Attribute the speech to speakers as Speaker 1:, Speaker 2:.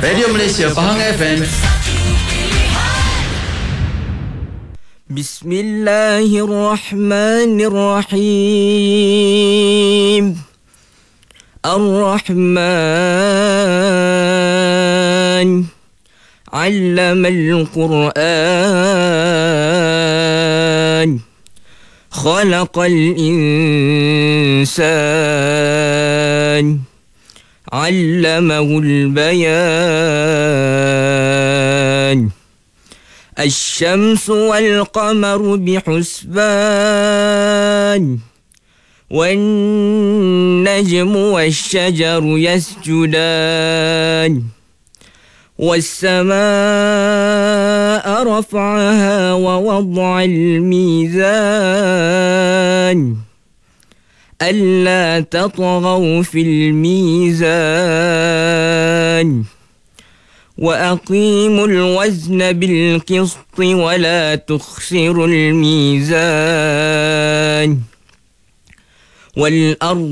Speaker 1: Radio Malaysia Pahang FM.
Speaker 2: Bismillahirrahmanirrahim. Ar-Rahman 'allamal Qur'an. Khalaqal insan. 'allamahul bayan. الشمس والقمر بحسبان والنجم والشجر يسجدان والسماء رفعها ووضع الميزان ألا تطغوا في الميزان وأقيموا الوزن بالقسط ولا تخسروا الميزان والأرض